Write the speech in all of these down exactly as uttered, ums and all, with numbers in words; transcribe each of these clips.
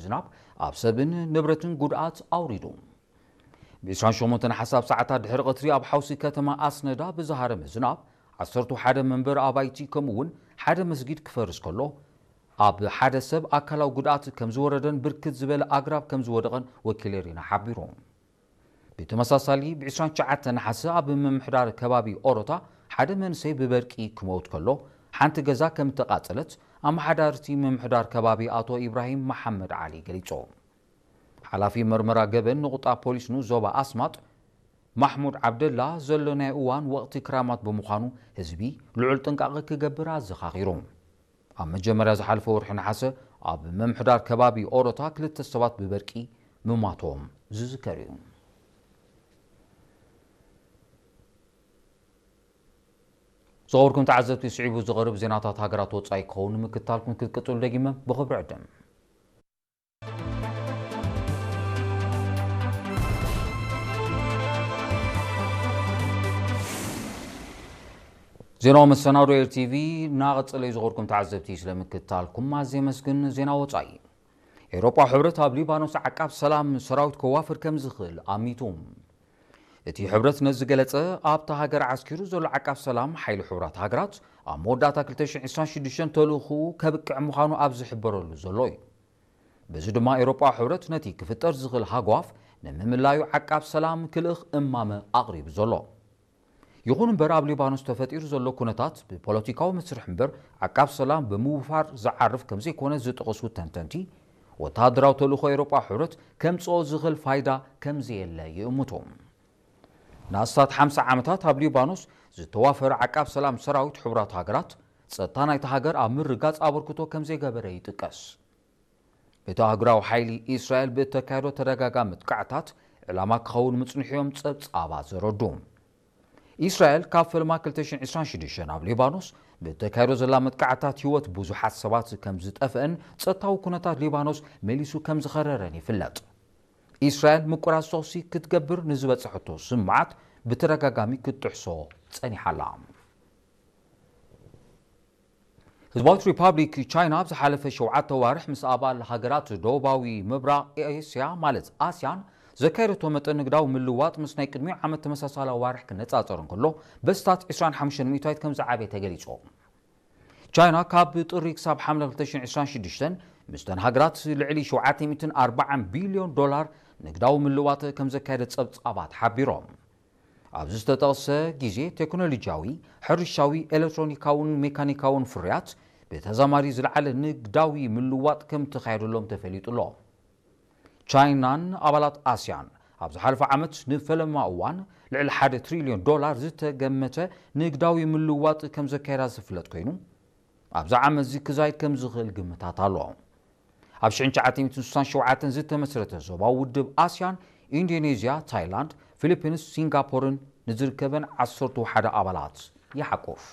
ዝናብ ኣብ ሰብን ንብረትን ጉድኣት ኣውሪዱ ብዓሰርተ ሸሞንተ ሓሳብ ሰዓታት ድሕሪ ቀትሪ ኣብ ሓውሲ ከተማ ኣስነዳ ብዝሃረመ ዝናብ ዓሰርተ ሓደ መንበር ኣባይቲ ከምኡውን ሓደ መስጊድ ክፈርስ ከሎ ኣብ ሓደ ሰብ ኣካላዊ ጉድኣት ከም ዝወረደን ብርክት ዝበለ ኣግራብ ከም ዝወደቐን ወኪል ሪና ሓቢሮም ብተመሳሳሊ ብዓሰርተ ትሽዓተ ናሓሰ ኣብ ምምሕዳር ከባቢ ኦሮታ ሓደ መንሰይ ብበርቂ ክመውት ከሎ ሓንቲ ገዛ ከም ተቃጸለት ኣመሓዳርቲ ምምሕዳር ከባቢ ኣቶ ኢብራሂም መሐመድ ዓሊ ገሊጾም ሓላፊ መርመራ ገበን ንቁጣ ፖሊስ ኑ ዞባ ኣስማጥ ማሕሙድ ዓብደላ ዘሎ ናይ እዋን ወቅቲ ክራማት ብምዃኑ ህዝቢ ልዑል ጥንቃቐ ክገብር ኣዘኻኺሮም ኣብ መጀመርያ ዝሓለፈ ወርሒ ናሓሰ ኣብ ምምሕዳር ከባቢ ኦሮታ ክልተ ሰባት ብበርቂ ምማቶም ዝዝከር እዩ زغوركم تعزبتي سعيبو زغرب زيناتات هاجرات وصاي كون مكتالكم كتقطل دقيمة بخبر عدم زينو مسناورو ال تي في ناقص لي زغوركم تعزبتي سلامكتالكم ما زي مسكن زينا وصاي اوروبا حبرت اب ليبانوس عقاب سلام سراوت كوافر كم زخل اميتوم እቲ ሕብረት ነዚ ገለጸ ኣብታ ሃገር ዓስኪሩ ዘሎ ዓቃብ ሰላም ሓይሊ ሕብራት ሃገራት ኣብ መወዳእታ ክልተ ሺሕ ዒስራን ሽዱሽተን ተልእኹ ከብቅዕ ምዃኑ ኣብ ዝሕበረሉ ዘሎ እዩ በዚ ድማ ኤውሮጳ ሕብረት ነቲ ክፍጠር ዝኽእል ሃጓፍ ንምምላዩ ዓቃብ ሰላም ክልእኽ እማመ ኣቕሪቡ ዘሎ ይኹን እምበር ኣብ ሊባኖስ ተፈጢሩ ዘሎ ኩነታት ብፖለቲካዊ መስርሕ እምበር ዓቃብ ሰላም ብምውፋር ዝዓርፍ ከም ዘይኮነ ዝጠቕሱ ተንተንቲ ወታደራዊ ተልእኹ ኤውሮጳ ሕብረት ከምጽኦ ዝኽእል ፋይዳ ከም ዘየለ ይእምቶም ناسات حمسة عامتات هاب ليبانوس زتوافر عقاب سلام سراويت حبرات هاجرات ستانا يتهاجر أمر رجاز أبركتو كم زي جبري تكاس بتهاجروا حيلي إسرائيل بتكايرو ترجع متقعتات علما خون متصنحيهم تصبت آواز ردوم إسرائيل كافر ما كلتشن إسران شديشن هاب ليبانوس بتكايرو زلام متقعتات يوت بوزحات سبات كم زت أفن ستاو كنتات ليبانوس مليسو كم زخررني فلات إسرائيل مقراص صوصي كتجبر نزبة صحته سمعت بترجعامي كتحصو ثاني حلام. حزبات ريبابليك تشاينا بزحلف شوعات توارح مسابال هاجرات دوباوي مبرا آسيا مالت آسيان ذكرته متنقداو من اللوات مسناي قدمي عام تمساسالا وارح كنتصاصرن كله بستات عشرين وخمسة ميتايت كم زعابه تجليصو تشاينا كاب طريق ساب حمله كلتاشر عشرين وشديشتن مستن هاجرات لعلي شوعات مئتين وأربعة بليون دولار نقداو من اللوات كم زكاية تصبت أبات حبيروم أبز استطاس جيزي تكنولوجياوي حرشاوي إلكترونيكاون ميكانيكاون فريات بتزاماري زلعل نقداوي من اللوات كم تخير لهم تفليت الله تشاينان أبالات آسيان أبز حالف عمت نفلم ماوان لعل حد تريليون دولار زت جمته نقداوي من اللوات كم زكاية زفلت كينو أبز عمت زي كزايد كم زغل جمتها طالعون أبش عن شعاتين تنسان شوعاتن زت مسرته زبا ودب آسيان إندونيسيا تايلاند فيلبينز سنغافورن نزركبن عصرتو حدا أبالات يحقوف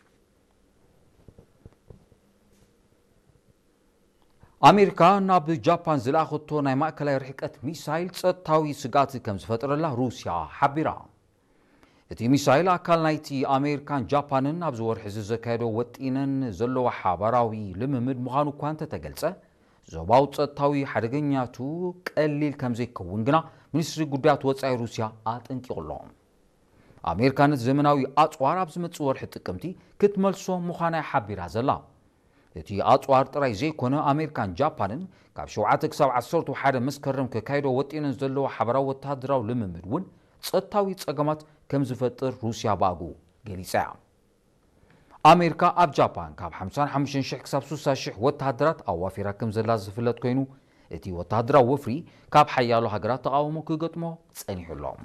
أمريكا ناب جابان زلاخوتو ناي ماكلاي رحكت ميسايل تصطاوي سقات كم زفتر الله روسيا حبيرا اتي ميسايل أكال نايتي أمريكان جابانن ناب زور حز زكايدو وطينن زلو حبراوي لممد مغانو كوانتا تقلسة زباو تصطاوي حدقنياتو قليل كم زي كونغنا منستري قدات وصاي روسيا آتنكيغلهم أمريكانت زمناوي أطوار أبزمت صور حتقمتي كتملسو مخاناي حبيرا زلا اتي أطوار تراي زي كونه أمريكان جابانن كاب شوعاتك سو عصرتو حدا مسكرم ككايدو وطينن زلو حبراو وتهدراو لممدون تصطاوي تصقمات كم زفتر روسيا باغو جليسا أمريكا أب جابان كاب حمسان حمشن شح كساب سوسا شح وتهدرات أوافيرا كم زلا زفلت كوينو اتي وتهدرا وفري كاب حيالو هاجرات تقاومو كيقطمو تصنيحو لهم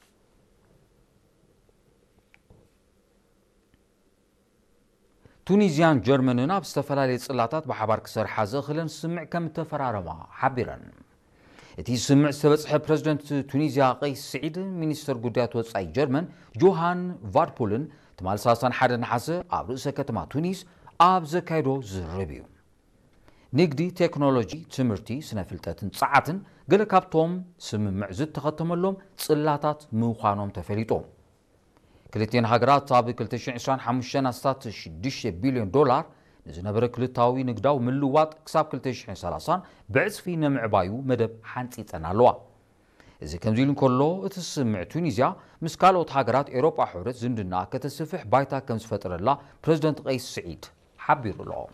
تونيزيان جرمننا بستفلالي صلاتات بحبار كسر حازخلن سمع كم تفرارما حبيرا اتي سمع سبصح بريزيدنت تونيزيا قيس سعيد مينستر قدات وصاي جرمن جوهان فاربولن تمال ساسان حدا نحاسه اب رؤسة كتما تونس اب زكايدو زربيو نقدي تكنولوجي تمرتي سنفلتاتن صعاتن قل كابتوم سممع زد تختملهم صلاتات مخانوم تفليتوم كلتين هاجرات طابق كلتشن عشرين حمشان استات شدش بليون دولار ንዝነበረ ክልታዊ ንግዳዊ ምልዋጥ ክሳብ ክልተ ሽሕን ሰላሳን ብዕፅፊ ንምዕባዩ መደብ ሓንፂፀን ኣለዋ እዚ ከምዚ ኢሉ እንከሎ እቲ ስምዕ ቱኒዝያ ምስ ካልኦት ሃገራት ኤውሮጳ ሕብረት ዝምድና ከተስፍሕ ባይታ ከም ዝፈጥረላ ፕረዚደንት ቀይስ ስዒድ ሓቢሩ ኣሎ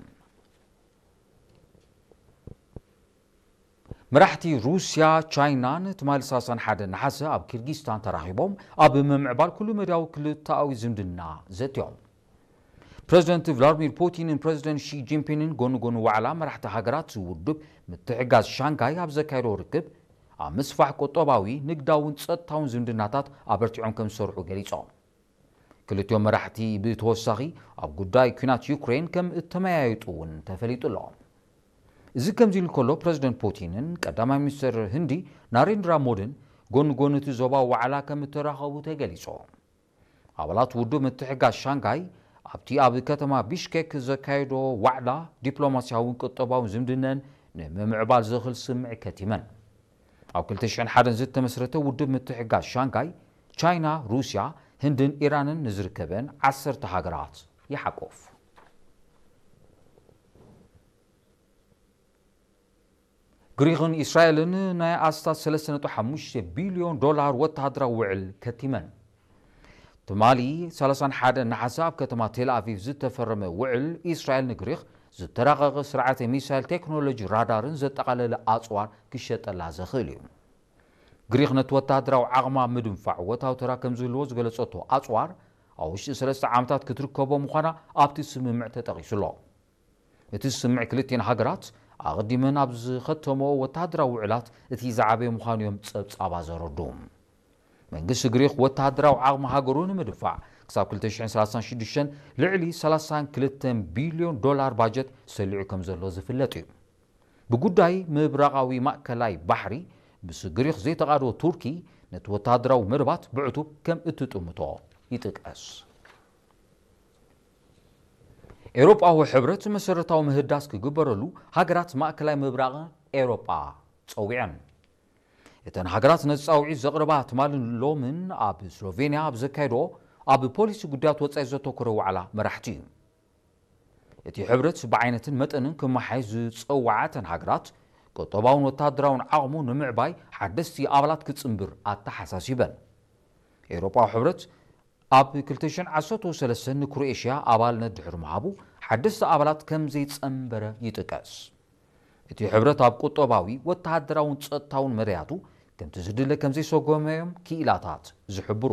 መራሕቲ ሩስያ ቻይናን ትማሊ ሰላሳን ሓደ ነሓሰ ኣብ ኪርጊስታን ተራኺቦም ኣብ ምምዕባል ኩሉ መዳዊ ክልታዊ ዝምድና ዘትዮም ፕረዚደንት ቭላድሚር ፑቲንን ፕረዚደንት ሺ ጂንፒንግን ጎኑ ጎኑ ዋዕላ መራሕቲ ሃገራት ውድብ ምትሕጋዝ ሻንጋይ ኣብ ዘካየዶ ርክብ ኣብ ምስፋሕ ቆጠባዊ ንግዳውን ጸጥታውን ዝምድናታት ኣበርቲዖም ከም ዝሰርሑ ገሊፆም ክልቲኦም መራሕቲ ብተወሳኺ ኣብ ጉዳይ ኩናት ዩክሬን ከም እተመያየጡ እውን ተፈሊጡ ኣሎ እዚ ከምዚ ኢሉ እንከሎ ፕረዚደንት ፑቲንን ቀዳማይ ሚኒስትር ህንዲ ናሬንድራ ሞዲን ጎኑ ጎኑ እቲ ዞባ ዋዕላ ከም እተራኸቡ ተገሊፆ ኣባላት ውድብ ምትሕጋዝ ሻንጋይ ኣብቲ ኣብ ከተማ ቢሽኬክ ዘካየዶ ዋዕላ ዲፕሎማስያውን ቁጠባውን ዝምድነን ንምምዕባል ዝኽእል ስምዒ ከቲመን ኣብ ክልተ ሽሕን ሓደን ዝተመስረተ ውድብ ምትሕጋዝ ሻንጋይ ቻይና ሩስያ ህንድን ኢራንን ንዝርከበን ዓሰርተ ሃገራት ይሓቆፍ ግሪክን እስራኤልን ናይ ኣስታት ሰለስተ ነጥቢ ሓሙሽተ ቢልዮን ዶላር ወተሃደራዊ ውዕል ከቲመን ትማሊ ሰላሳን ሓደ ነሓሰ ኣብ ከተማ ቴል ኣቪቭ ዝተፈረመ ውዕል እስራኤል ንግሪክ ዝተራቐቐ ስርዓተ ሚሳይል ቴክኖሎጂ ራዳርን ዘጠቓለለ ኣጽዋር ክሸጠላ ዘኽእል እዩ ግሪክ ነቲ ወተሃደራዊ ዓቕማ ምድንፋዕ ወታዊ ተራ ከም ዝህልዎ ዝገለጸቶ ኣጽዋር ኣብ ውሽጢ ሰለስተ ዓመታት ክትርከቦ ምዃና ኣብቲ ስምምዕ ተጠቒሱ ኣሎ እቲ ስምምዕ ክልቲአን ሃገራት ኣቐዲመን ኣብ ዝኸተምኦ ወተሃደራዊ ውዕላት እቲ ዝዓበየ ምዃኑ እዮም ጸብጻባ ዘረዱ መንግስቲ ግሪክ ወተሃደራዊ ዓቕሚ ሃገሩ ንምድፋዕ ክሳብ ክልተ ሽሕን ሰላሳን ሽዱሽተን ልዕሊ ሰላሳን ክልተን ቢልዮን ዶላር ባጀት ሰሊዑ ከም ዘሎ ዝፍለጥ እዩ ብጉዳይ ምብራቓዊ ማእከላይ ባሕሪ ምስ ግሪክ ዘይተቓድቦ ቱርኪ ነቲ ወተሃደራዊ መደባት ብዕቱብ ከም እትጥምቶ ይጥቀስ ኤውሮጳዊ ሕብረት መሰረታዊ ምህዳስ ክግበረሉ ሃገራት ማእከላይ ምብራቕ ኤውሮጳ ፀዊዐን እተን ሃገራት ነፃውዒት ዘቕርባ ትማሊ ሎምን ኣብ ስሎቬንያ ኣብ ዘካየዶ ኣብ ፖሊሲ ጉዳያት ወፃኢ ዘተኮረ ዋዕላ መራሕቲ እዩ እቲ ሕብረት ብዓይነትን መጠንን ክመሓይሽ ዝፀዋዓተን ሃገራት ቁጠባውን ወተሃደራውን ዓቕሙ ንምዕባይ ሓደስቲ ኣባላት ክፅምብር ኣተሓሳሲበን ኤውሮጳዊ ሕብረት ኣብ ክልተ ሽሕን ዓሰርተ ሰለስተ ንክሮኤሽያ ኣባልነት ድሕሪ ምሃቡ ሓደስቲ ኣባላት ከም ዘይፀንበረ ይጥቀስ እቲ ሕብረት ኣብ ቁጠባዊ ወተሃደራውን ጸጥታውን መድያቱ ከምቲ ዝድለ ከም ዘይሰጎመዮም ክኢላታት ዝሕብሩ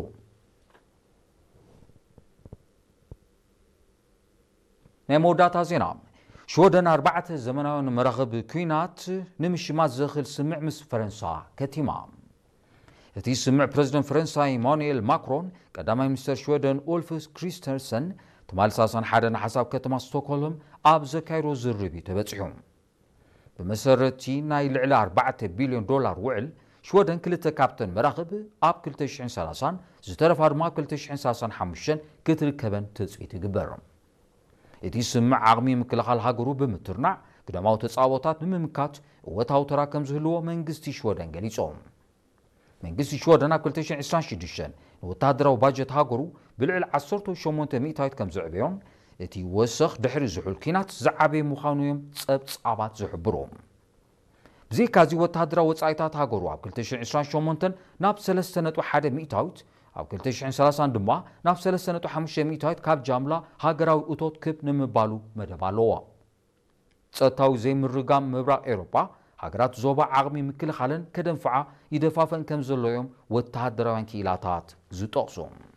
ናይ መወዳእታ ዜና ሽወደን ኣርባዕተ ዘመናውን መራኸቢ ኩናት ንምሽማት ዘኽእል ስምዕ ምስ ፈረንሳ ከቲማ እቲ ስምዕ ፕረዚደንት ፈረንሳይ ኢማኑኤል ማክሮን ቀዳማይ ሚኒስትር ሽወደን ኡልፍ ክሪስተርሰን ትማሊ ሰላሳን ሓደ ሓሳብ ከተማ ስቶክሆልም ኣብ ዘካይዶ ዝርቢ ተበፂሑ ብመሰረቲ ናይ ልዕሊ ኣርባዕተ ቢልዮን ዶላር ውዕል ሽወደን ክልተ ካብተን መራኸቢ ኣብ ክልተ ሽሕን ሰላሳን ዝተረፋ ድማ ኣብ ክልተ ሽሕን ሰላሳን ሓሙሽተን ክትርከበን ትፅቢት ይግበር እቲ ስምዕ ዓቕሚ ምክልኻል ሃገሩ ብምትርናዕ ግዳማዊ ተፃወታት ንምምካት እወታዊ ተራ ከም ዝህልዎ መንግስቲ ሽወደን ገሊፆም መንግስቲ ሽወደን ኣብ ክልተ ሽሕን ዒስራን ሽዱሽተን ንወተሃደራዊ ባጀት ሃገሩ ብልዕሊ ዓሰርተ ሸሞንተ ሚእታዊት ከም ዘዕብዮን እቲ ወሰኽ ድሕሪ ዝሑል ኩናት ዝዓበየ ምዃኑ እዮም ጸብጻባት ዝሕብሩ ብዘይካዚ ወተሃደራዊ ወፃኢታት ሃገሩ ኣብ ክልተ ሽሕን ዒስራን ሸሞንተን ናብ ሰለስተ ነጥቢ ሓደ ሚእታዊት ኣብ ክልተ ሽሕን ሰላሳን ድማ ናብ ሰለስተ ነጥቢ ሓሙሽተ ሚእታዊት ካብ ጃምላ ሃገራዊ እቶት ክብ ንምባሉ መደብ ኣለዎ ጸጥታዊ ዘይምርጋም ምብራቕ ኤውሮጳ ሃገራት ዞባ ዓቕሚ ምክልኻልን ከደንፍዓ ይደፋፈን ከም ዘሎ እዮም ወተሃደራውያን ክኢላታት ዝጠቕሱ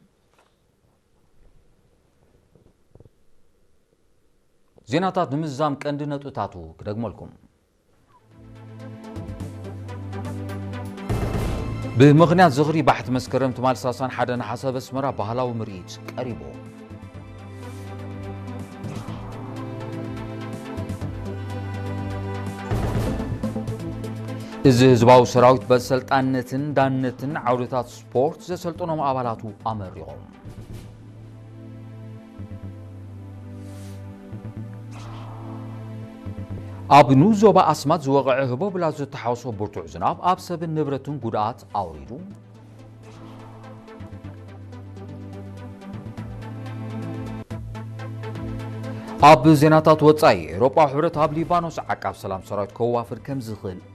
ዜናታት ንምዛም ቀንዲ ነጥብታቱ ክደግመልኩም ብምኽንያት ዝኽሪ ባሕቲ መስከረም ትማሊ ሰላሳን ሓደ ነሓሰ በስመራ ባህላዊ ምርኢት ቀሪቡ እዚ ህዝባዊ ሰራዊት በሰልጣንነትን ዳንነትን ዓውደታት ስፖርት ዘሰልጥኖም ኣባላቱ ኣመሪቖም ኣብ ኑዞባ ኣስማት ዝወቕዐ ህቦብላ ዝተሓወሶ ብርቱዕ ዝናብ ኣብ ሰብን ንብረትን ጉድኣት ኣውሪዱ ኣብ ዜናታት ወጻኢ ኤውሮጳ ሕብረት ኣብ ሊባኖስ ዓቃብ ሰላም ሰራዊት ከዋፍር ከም ዝኽእል